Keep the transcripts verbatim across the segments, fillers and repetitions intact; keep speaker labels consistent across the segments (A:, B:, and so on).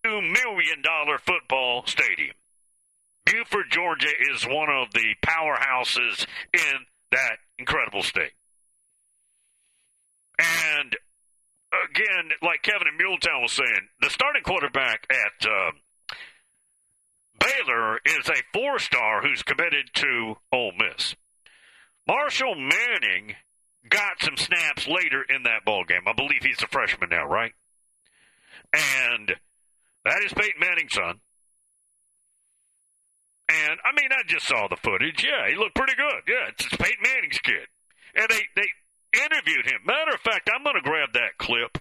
A: two million dollars football stadium. Buford, Georgia is one of the powerhouses in that incredible state. And again, like Kevin in Muletown was saying, the starting quarterback at uh, Baylor is a four-star who's committed to Ole Miss. Marshall Manning got some snaps later in that ball game. I believe he's a freshman now, right? And that is Peyton Manning's son. And, I mean, I just saw the footage. Yeah, he looked pretty good. Yeah, it's, it's Peyton Manning's kid. And they, they interviewed him. Matter of fact, I'm going to grab that clip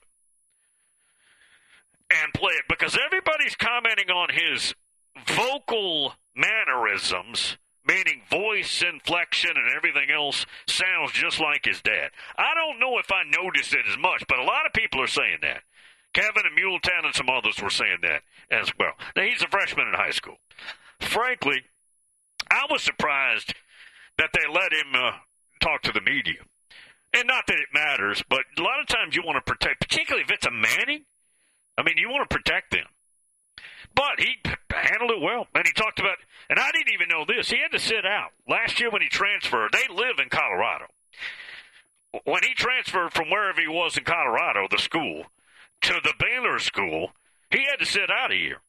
A: and play it because everybody's commenting on his vocal mannerisms, meaning voice inflection and everything else sounds just like his dad. I don't know if I noticed it as much, but a lot of people are saying that. Kevin and Muletown and some others were saying that as well. Now, he's a freshman in high school. Frankly, I was surprised that they let him uh, talk to the media. And not that it matters, but a lot of times you want to protect, particularly if it's a Manning. I mean, you want to protect them. But he handled it well. And he talked about, and I didn't even know this, he had to sit out. Last year when he transferred, they live in Colorado. When he transferred from wherever he was in Colorado, the school, to the Baylor school, he had to sit out a year.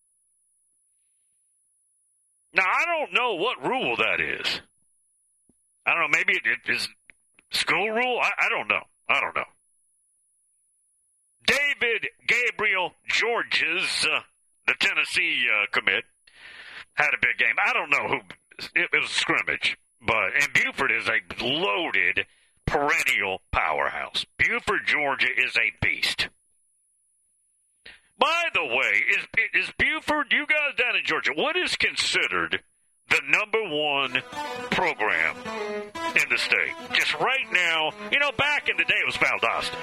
A: Now, I don't know what rule that is. I don't know. Maybe it, it is school rule? I, I don't know. I don't know. David Gabriel Georges, uh, the Tennessee uh, commit, had a big game. I don't know who. It, it was a scrimmage. But, and Buford is a loaded, perennial powerhouse. Buford, Georgia is a beast. By the way, is is Buford, you guys down in Georgia, what is considered the number one program in the state? Just right now, you know, back in the day it was Valdosta.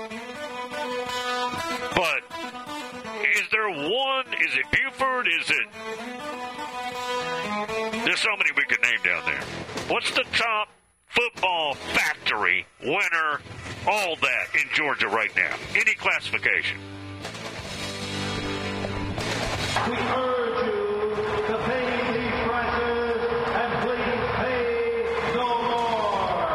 A: But is there one? Is it Buford? Is it? There's so many we could name down there. What's the top football factory winner? All that in Georgia right now. Any classification.
B: We